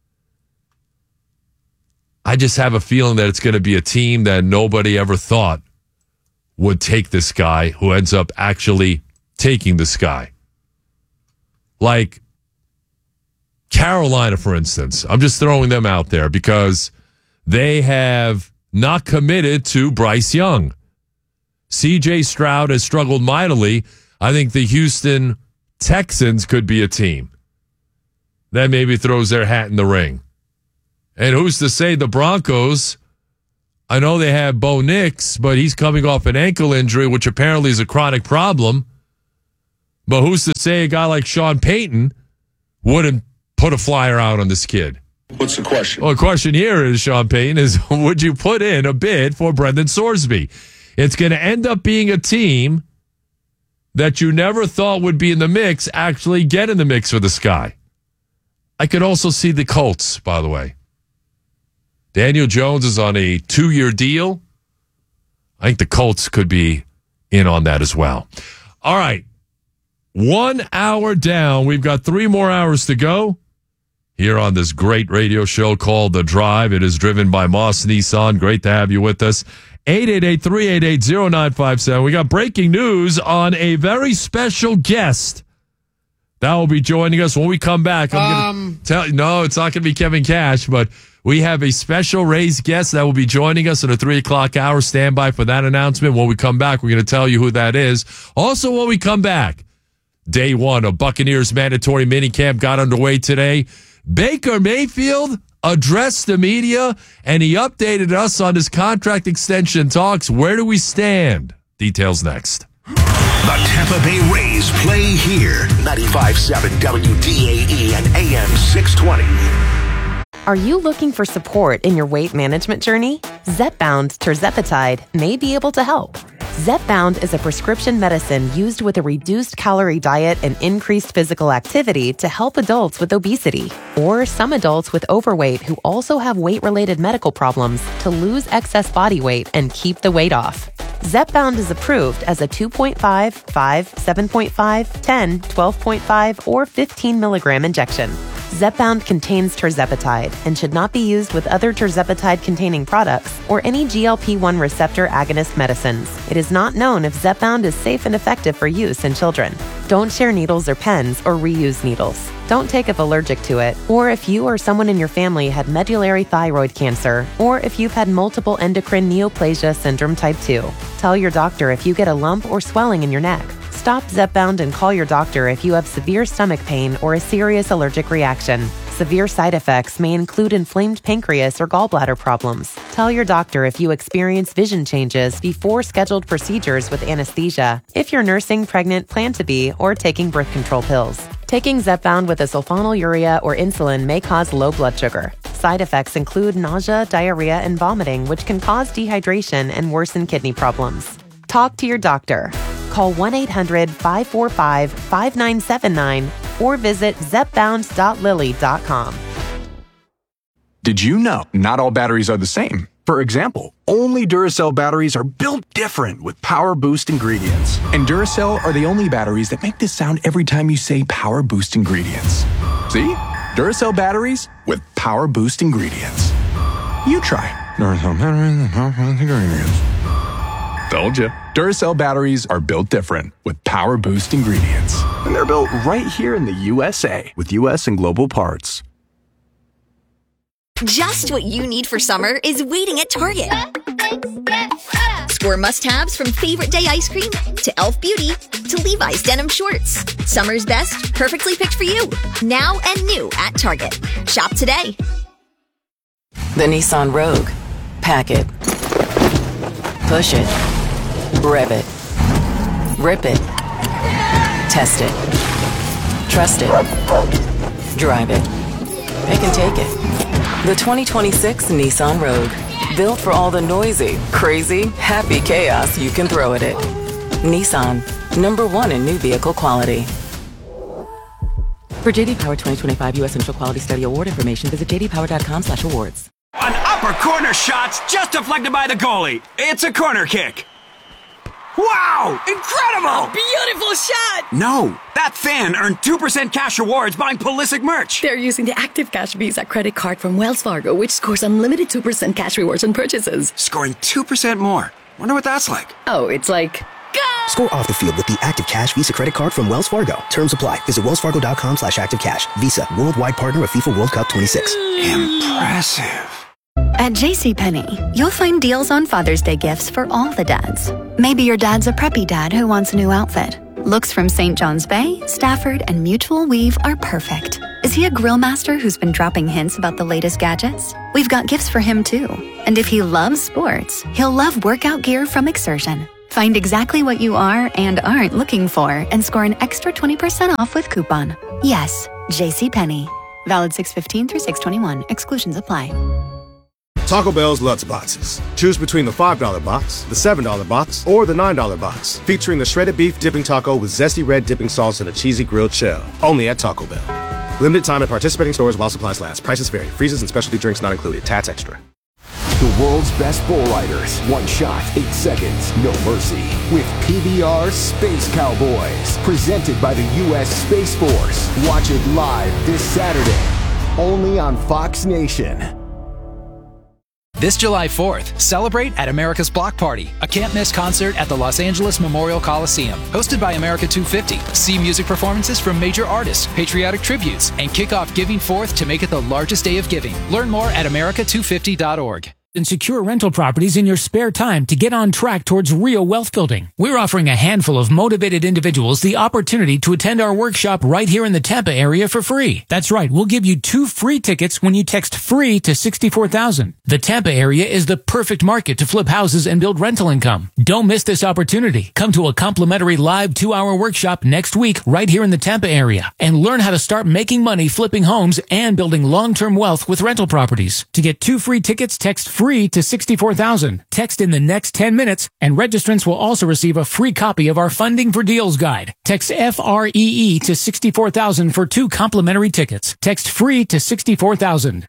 I just have a feeling that it's going to be a team that nobody ever thought would take this guy who ends up actually taking this guy. Like Carolina, for instance. I'm just throwing them out there because they have not committed to Bryce Young. C J Stroud has struggled mightily. I think the Houston Texans could be a team that maybe throws their hat in the ring. And who's to say the Broncos? I know they have Bo Nix, but he's coming off an ankle injury, which apparently is a chronic problem. But who's to say a guy like Sean Payton wouldn't put a flyer out on this kid? What's the question? Well, the question here is, Sean Payton, is would you put in a bid for Brendan Sorsby? It's going to end up being a team that you never thought would be in the mix actually get in the mix for this guy. I could also see the Colts, by the way. Daniel Jones is on a two-year deal. I think the Colts could be in on that as well. All right. One hour down. We've got three more hours to go here on this great radio show called The Drive. It is driven by Moss Nissan. Great to have you with us. eight eight eight, three eight eight, zero nine five seven. We got breaking news on a very special guest that will be joining us when we come back. I'm um, going to tell you, no, it's not going to be Kevin Cash, but we have a special raised guest that will be joining us in a three o'clock hour. Stand by for that announcement. When we come back, we're going to tell you who that is. Also, when we come back, day one of Buccaneers mandatory minicamp got underway today. Baker Mayfield addressed the media, and he updated us on his contract extension talks. Where do we stand? Details next. The Tampa Bay Rays play here. ninety-five point seven W D A E and A M six twenty. Are you looking for support in your weight management journey? Zepbound Tirzepatide may be able to help. Zepbound is a prescription medicine used with a reduced calorie diet and increased physical activity to help adults with obesity or some adults with overweight who also have weight-related medical problems to lose excess body weight and keep the weight off. Zepbound is approved as a two point five, five, seven point five, ten, twelve point five, or fifteen milligram injection. Zepbound contains tirzepatide and should not be used with other tirzepatide-containing products or any G L P one receptor agonist medicines. It is not known if Zepbound is safe and effective for use in children. Don't share needles or pens or reuse needles. Don't take if allergic to it, or if you or someone in your family had medullary thyroid cancer, or if you've had multiple endocrine neoplasia syndrome type two. Tell your doctor if you get a lump or swelling in your neck. Stop Zepbound and call your doctor if you have severe stomach pain or a serious allergic reaction. Severe side effects may include inflamed pancreas or gallbladder problems. Tell your doctor if you experience vision changes before scheduled procedures with anesthesia, if you're nursing, pregnant, plan to be, or taking birth control pills. Taking Zepbound with a sulfonylurea or insulin may cause low blood sugar. Side effects include nausea, diarrhea, and vomiting, which can cause dehydration and worsen kidney problems. Talk to your doctor. Call one eight hundred, five four five, five nine seven nine or visit zepbound dot lilly dot com. Did you know not all batteries are the same? For example, only Duracell batteries are built different with Power Boost ingredients. And Duracell are the only batteries that make this sound every time you say Power Boost ingredients. See? Duracell batteries with Power Boost ingredients. You try. Duracell batteries with Power Boost ingredients. Told you. Duracell batteries are built different with Power Boost ingredients. And they're built right here in the U S A with U S and global parts. Just what you need for summer is waiting at Target. Score must-haves from favorite day ice cream to e l f Beauty to Levi's denim shorts. Summer's best, perfectly picked for you. Now and new at Target. Shop today. The Nissan Rogue. Pack it. Push it. Rev it. Rip it. Test it. Trust it. Drive it. They can take it. The twenty twenty-six Nissan Rogue. Built for all the noisy, crazy, happy chaos you can throw at it. Nissan. Number one in new vehicle quality. For J D Power twenty twenty-five U S Central Quality Study Award information, visit j d power dot com slash awards. An upper corner shot's just deflected by the goalie. It's a corner kick. Wow! Incredible! A beautiful shot! No, that fan earned two percent cash rewards buying Pulisic merch. They're using the Active Cash Visa credit card from Wells Fargo, which scores unlimited two percent cash rewards on purchases. Scoring two percent more. Wonder what that's like. Oh, it's like... Go! Score off the field with the Active Cash Visa credit card from Wells Fargo. Terms apply. Visit wellsfargo.com slash active cash. Visa, worldwide partner of FIFA World Cup twenty-six. Impressive. At JCPenney, you'll find deals on Father's Day gifts for all the dads. Maybe your dad's a preppy dad who wants a new outfit. Looks from Saint John's Bay, Stafford, and Mutual Weave are perfect. Is he a grill master who's been dropping hints about the latest gadgets? We've got gifts for him too. And if he loves sports, he'll love workout gear from Exertion. Find exactly what you are and aren't looking for and score an extra twenty percent off with coupon. Yes, JCPenney. Valid six fifteen through six twenty-one. Exclusions apply. Taco Bell's Lutz Boxes. Choose between the five dollar box, the seven dollar box, or the nine dollar box. Featuring the shredded beef dipping taco with zesty red dipping sauce and a cheesy grilled shell. Only at Taco Bell. Limited time at participating stores while supplies last. Prices vary. Freezes and specialty drinks not included. Tats extra. The world's best bull riders. One shot, eight seconds, no mercy. With P B R Space Cowboys. Presented by the U S Space Force. Watch it live this Saturday. Only on Fox Nation. This July fourth, celebrate at America's Block Party, a can't-miss concert at the Los Angeles Memorial Coliseum. Hosted by America two fifty. See music performances from major artists, patriotic tributes, and kick off Giving Fourth to make it the largest day of giving. Learn more at america two fifty dot org. And secure rental properties in your spare time to get on track towards real wealth building. We're offering a handful of motivated individuals the opportunity to attend our workshop right here in the Tampa area for free. That's right, we'll give you two free tickets when you text FREE to sixty-four thousand. The Tampa area is the perfect market to flip houses and build rental income. Don't miss this opportunity. Come to a complimentary live two-hour workshop next week right here in the Tampa area and learn how to start making money flipping homes and building long-term wealth with rental properties. To get two free tickets, text FREE to sixty-four thousand. Text in the next ten minutes, and registrants will also receive a free copy of our Funding for Deals guide. Text F R E E to sixty-four thousand for two complimentary tickets. Text FREE to sixty-four thousand.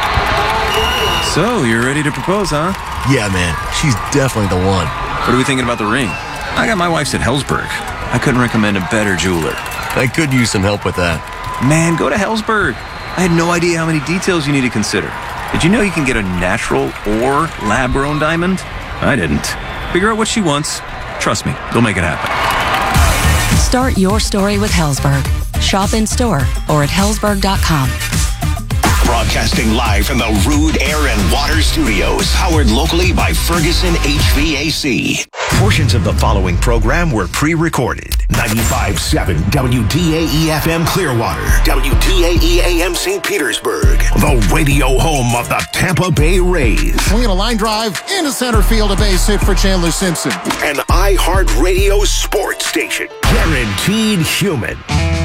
So, you're ready to propose, huh? Yeah, man. She's definitely the one. What are we thinking about the ring? I got my wife's at Hellsberg. I couldn't recommend a better jeweler. I could use some help with that. Man, go to Hellsberg. I had no idea how many details you need to consider. Did you know you can get a natural or lab-grown diamond? I didn't. Figure out what she wants. Trust me, they'll make it happen. Start your story with Hellsberg. Shop in store or at hellsberg dot com. Broadcasting live from the Rude Air and Water Studios, powered locally by Ferguson H V A C. Portions of the following program were pre-recorded. ninety-five point seven W D A E F M Clearwater, W D A E A M Saint Petersburg, the radio home of the Tampa Bay Rays. Swinging a line drive into center field, a base hit for Chandler Simpson. An iHeartRadio sports station, guaranteed human.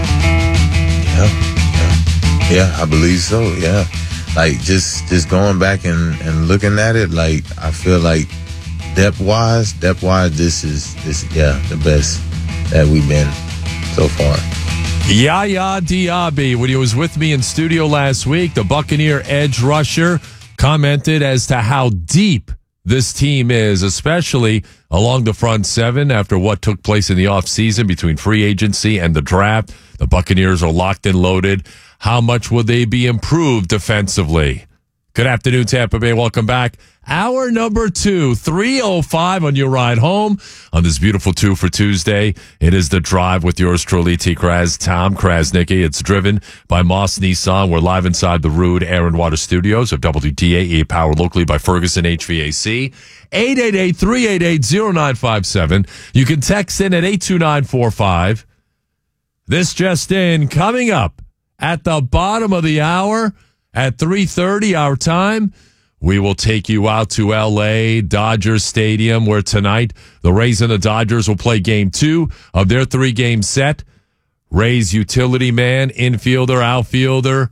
Yeah. Yeah, I believe so. Yeah, like just just going back and, and looking at it, like I feel like depth wise, depth wise, this is this yeah the best that we've been so far. Yaya Diaby, when he was with me in studio last week, the Buccaneer edge rusher, commented as to how deep this team is, especially along the front seven after what took place in the offseason between free agency and the draft. The Buccaneers are locked and loaded. How much will they be improved defensively? Good afternoon, Tampa Bay. Welcome back. Hour number two, three oh five on your ride home on this beautiful two for Tuesday. It is The Drive with yours truly, T. Kraz, Tom Krasnicki. It's driven by Moss Nissan. We're live inside the Rude Air and Water Studios of W D A E, powered locally by Ferguson H V A C. eight eight eight, three eight eight, oh nine five seven. You can text in at eight two nine four five. This just in, coming up at the bottom of the hour at three thirty our time, we will take you out to L A, Dodger Stadium, where tonight the Rays and the Dodgers will play game two of their three-game set. Rays utility man, infielder, outfielder,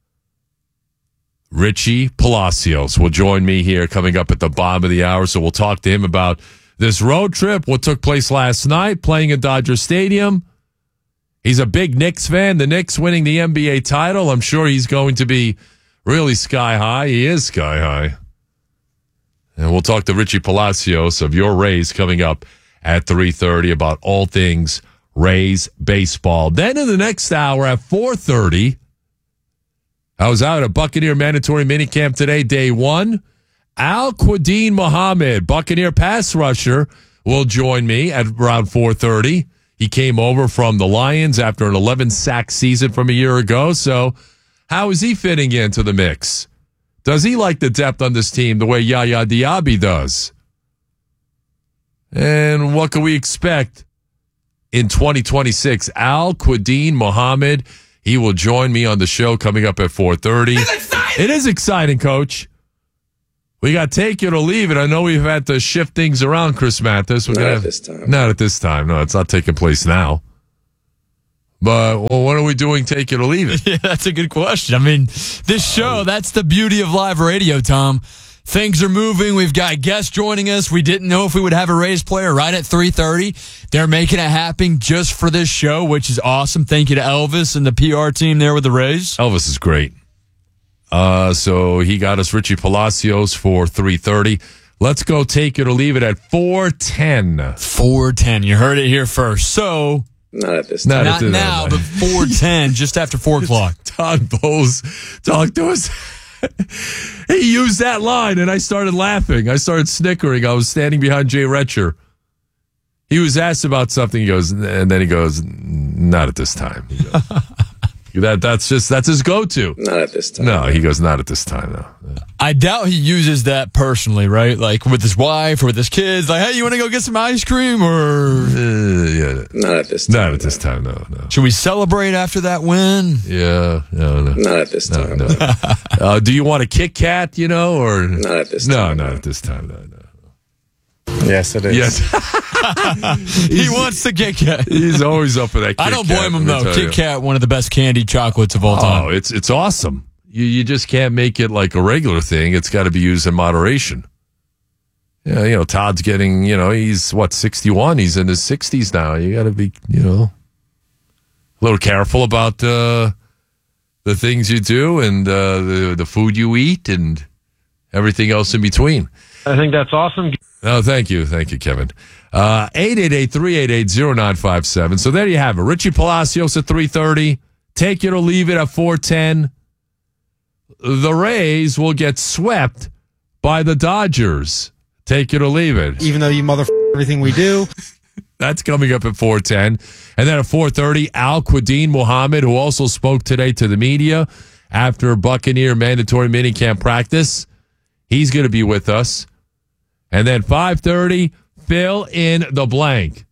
Richie Palacios will join me here coming up at the bottom of the hour, so we'll talk to him about this road trip, what took place last night, playing at Dodger Stadium. He's a big Knicks fan. The Knicks winning the N B A title. I'm sure he's going to be really sky high. He is sky high. And we'll talk to Richie Palacios of your Rays coming up at three thirty about all things Rays baseball. Then in the next hour at four thirty, I was out at Buccaneer mandatory minicamp today, day one. Al-Quadin Muhammad, Buccaneer pass rusher, will join me at around four thirty. He came over from the Lions after an eleven-sack season from a year ago. So how is he fitting into the mix? Does he like the depth on this team the way Yaya Diaby does? And what can we expect in twenty twenty-six? Al-Quadin Muhammad, he will join me on the show coming up at four thirty. It is exciting, Coach. We got take it or leave it. I know we've had to shift things around, Chris Mathis. We're Not gonna at have, this time. Not at this time. No, it's not taking place now. But, well, what are we doing, take it or leave it? Yeah, that's a good question. I mean, this show, that's the beauty of live radio, Tom. Things are moving. We've got guests joining us. We didn't know if we would have a Rays player right at three thirty. They're making it happen just for this show, which is awesome. Thank you to Elvis and the P R team there with the Rays. Elvis is great. Uh, so he got us Richie Palacios for three thirty. Let's go take it or leave it at four ten. four ten. You heard it here first. So... Not at this time. time. Not, Not now, but four ten, just after four o'clock. Todd Bowles talked to us. He used that line, and I started laughing. I started snickering. I was standing behind Jay Retcher. He was asked about something. He goes, and then he goes, "Not at this time." He goes, that that's just that's his go-to. Not at this time. No, he goes, "Not at this time." No. I doubt he uses that personally, right? Like with his wife or with his kids. Like, hey, you want to go get some ice cream? Or uh, yeah, not at this time. Not at this time. No, no. Should we celebrate after that win? Yeah, no, no. Not at this time. No, no. uh, do you want a Kit Kat? You know, or not at this no, time. No, not at this time. No, no. Yes, it is. Yes. He wants the Kit Kat. He's always up for that Kit Kat. I don't blame him, let me though. tell Kit you. Kat, one of the best candy chocolates of all time. Oh, it's it's awesome. You you just can't make it like a regular thing. It's got to be used in moderation. Yeah, you know, Todd's getting, you know, he's what, sixty-one. He's in his sixties now. You got to be, you know, a little careful about uh, the things you do and uh, the the food you eat and everything else in between. I think that's awesome. Oh, thank you. Thank you, Kevin. Uh, eight eight eight, three eight eight, zero nine five seven. So there you have it. Richie Palacios at three thirty. Take it or leave it at four ten. The Rays will get swept by the Dodgers. Take it or leave it. Even though you mother everything we do. That's coming up at four ten. And then at four thirty, Al-Quadin Muhammad, who also spoke today to the media after Buccaneer mandatory minicamp practice. He's going to be with us. And then five thirty, fill in the blank.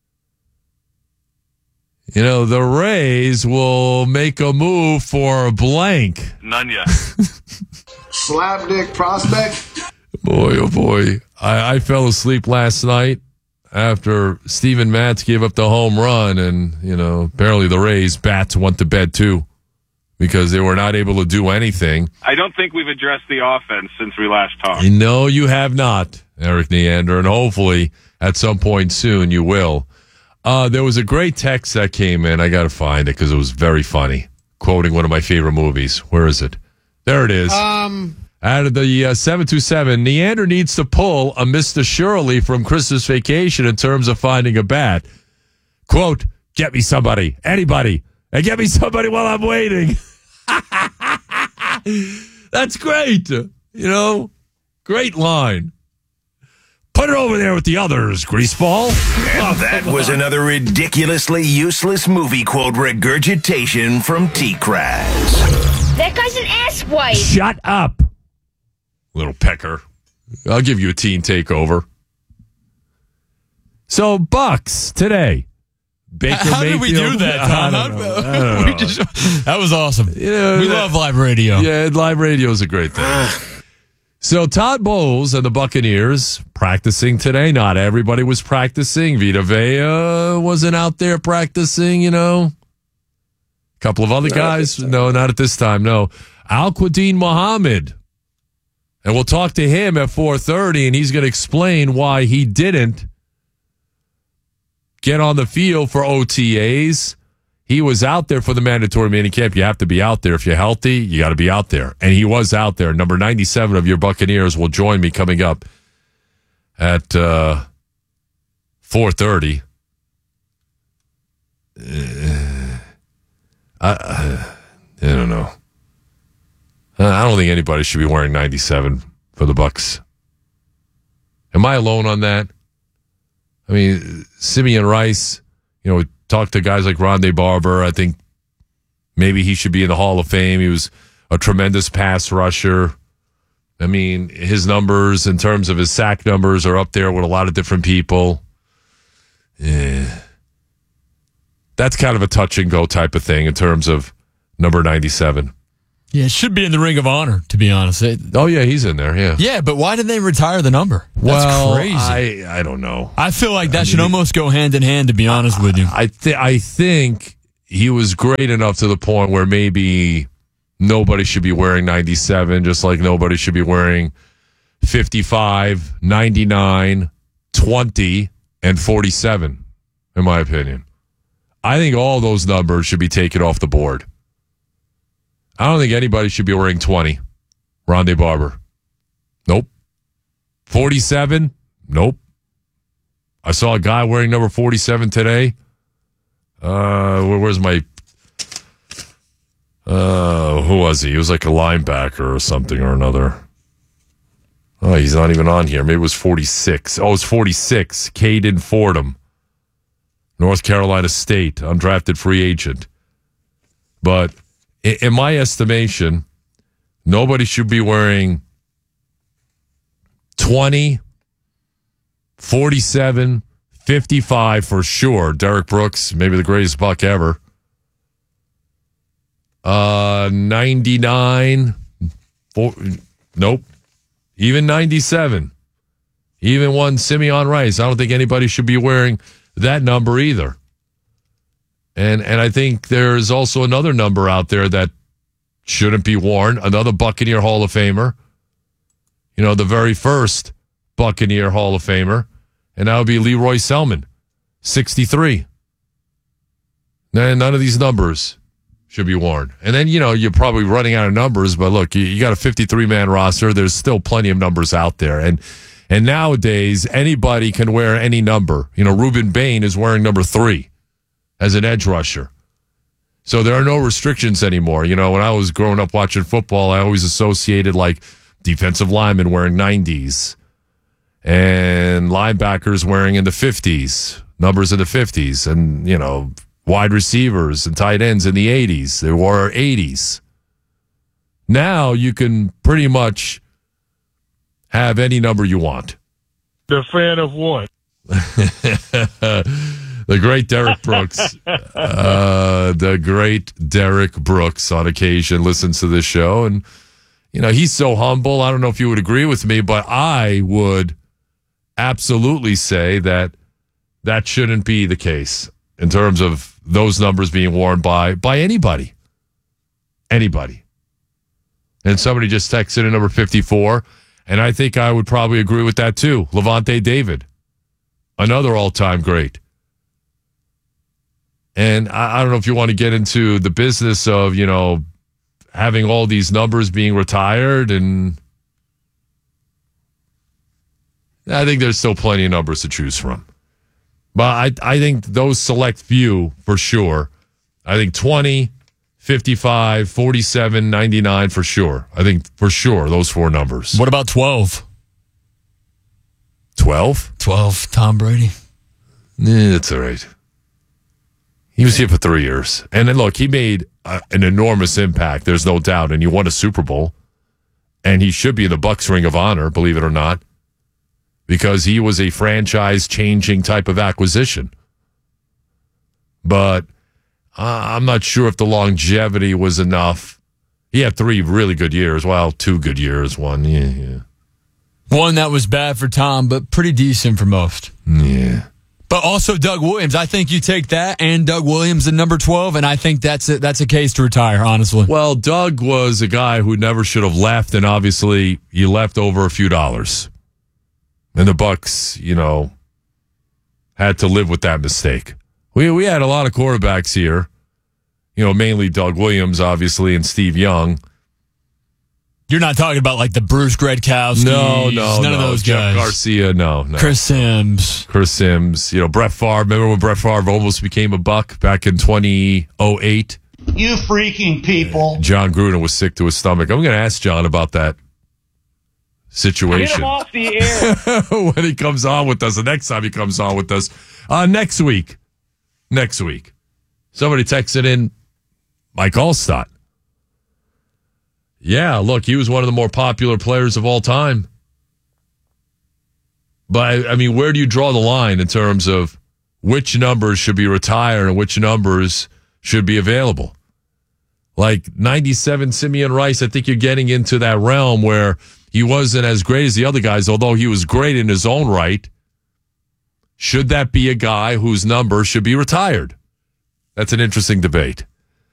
You know, the Rays will make a move for blank. None yet. Slapdick prospect. Boy, oh boy. I, I fell asleep last night after Steven Matz gave up the home run. And, you know, apparently the Rays bats went to bed too because they were not able to do anything. I don't think we've addressed the offense since we last talked. No, you have not, Eric Neander. And hopefully at some point soon you will. Uh, there was a great text that came in. I got to find it because it was very funny. Quoting one of my favorite movies. Where is it? There it is. Um, Out of the uh, seven two seven, Neander needs to pull a Mister Shirley from Christmas Vacation in terms of finding a bat. Quote, get me somebody, anybody, and get me somebody while I'm waiting. That's great. You know, great line. Put it over there with the others, greaseball. And that was another ridiculously useless movie quote regurgitation from T-Kraz. That guy's an asswipe. Shut up, little pecker. I'll give you a teen takeover. So, Bucks today. Baker How Mayfield. did we do that, Tom? I don't know. I How- don't we know. just- that was awesome. You know, we that- love live radio. Yeah, live radio is a great thing. So Todd Bowles and the Buccaneers practicing today. Not everybody was practicing. Vita Vea wasn't out there practicing, you know. A couple of other Not guys. No, not at this time, no. Al-Quadin Muhammad. And we'll talk to him at four thirty, and he's going to explain why he didn't get on the field for O T As. He was out there for the mandatory minicamp. You have to be out there. If you're healthy, you got to be out there. And he was out there. Number ninety-seven of your Buccaneers will join me coming up at uh, four thirty. Uh, I, I, I don't know. I don't think anybody should be wearing ninety-seven for the Bucks. Am I alone on that? I mean, Simeon Rice, you know, we talked to guys like Rondé Barber. I think maybe he should be in the Hall of Fame. He was a tremendous pass rusher. I mean, his numbers in terms of his sack numbers are up there with a lot of different people. Yeah. That's kind of a touch and go type of thing in terms of number ninety-seven. Yeah, it should be in the Ring of Honor, to be honest. It, oh, yeah, he's in there, yeah. Yeah, but why did they retire the number? That's well, crazy. I, I don't know. I feel like that I should mean, almost go hand in hand, to be honest with you. I, th- I think he was great enough to the point where maybe nobody should be wearing ninety-seven, just like nobody should be wearing fifty-five, ninety-nine, twenty, and forty-seven, in my opinion. I think all those numbers should be taken off the board. I don't think anybody should be wearing twenty. Rondé Barber. Nope. forty-seven? Nope. I saw a guy wearing number forty-seven today. Uh, where, where's my... Uh, who was he? He was like a linebacker or something or another. Oh, he's not even on here. Maybe it was forty-six. Oh, it's forty-six. Caden Fordham. North Carolina State, undrafted free agent. But in my estimation, nobody should be wearing twenty, forty-seven, fifty-five for sure. Derek Brooks, maybe the greatest buck ever. Uh, ninety-nine, four, nope. Even ninety-seven. Even one Simeon Rice. I don't think anybody should be wearing that number either. And and I think there's also another number out there that shouldn't be worn. Another Buccaneer Hall of Famer. You know, the very first Buccaneer Hall of Famer. And that would be Leroy Selman, sixty-three. Now, none of these numbers should be worn. And then, you know, you're probably running out of numbers, but look, you, you got a fifty-three man roster. There's still plenty of numbers out there. And and nowadays, anybody can wear any number. You know, Reuben Bain is wearing number three as an edge rusher. So there are no restrictions anymore. You know, when I was growing up watching football, I always associated like defensive linemen wearing nineties and linebackers wearing in the fifties, numbers in the fifties, and, you know, wide receivers and tight ends in the eighties. They wore eighties. Now you can pretty much have any number you want. The fan of what? The great Derek Brooks. uh, the great Derek Brooks on occasion listens to this show. And, you know, he's so humble. I don't know if you would agree with me, but I would absolutely say that that shouldn't be the case in terms of those numbers being worn by by anybody. Anybody. And somebody just texted in number fifty-four, and I think I would probably agree with that too. Levante David, another all-time great. And I, I don't know if you want to get into the business of, you know, having all these numbers being retired, and I think there's still plenty of numbers to choose from. But I, I think those select few, for sure. I think twenty, fifty-five, forty-seven, ninety-nine for sure. I think for sure those four numbers. What about twelve? twelve? twelve, Tom Brady. Eh, that's all right. He was here for three years. And then, look, he made uh, an enormous impact, there's no doubt. And he won a Super Bowl. And he should be in the Bucs Ring of Honor, believe it or not, because he was a franchise-changing type of acquisition. But uh, I'm not sure if the longevity was enough. He had three really good years. Well, two good years. One, yeah, yeah. One that was bad for Tom, but pretty decent for most. Yeah. But also Doug Williams. I think you take that and Doug Williams at number twelve, and I think that's a, that's a case to retire, honestly. Well, Doug was a guy who never should have left, and obviously he left over a few dollars. And the Bucs, you know, had to live with that mistake. We we had a lot of quarterbacks here, you know, mainly Doug Williams, obviously, and Steve Young. You're not talking about like the Bruce Gradkowski. No, no, none no. of those Jeff guys. Garcia, no, no. Chris Sims. Chris Sims. You know, Brett Favre. Remember when Brett Favre almost became a Buck back in twenty oh eight? You freaking people. John Gruden was sick to his stomach. I'm going to ask John about that situation. Get him off the air. When he comes on with us, the next time he comes on with us, uh, next week. Next week. Somebody texted in Mike Allstott. Yeah, look, he was one of the more popular players of all time. But, I mean, where do you draw the line in terms of which numbers should be retired and which numbers should be available? Like ninety-seven Simeon Rice, I think you're getting into that realm where he wasn't as great as the other guys, although he was great in his own right. Should that be a guy whose number should be retired? That's an interesting debate.